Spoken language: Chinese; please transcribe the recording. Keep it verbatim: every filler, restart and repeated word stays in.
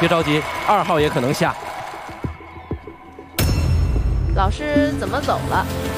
别着急，二号也可能下。 老师怎么走了？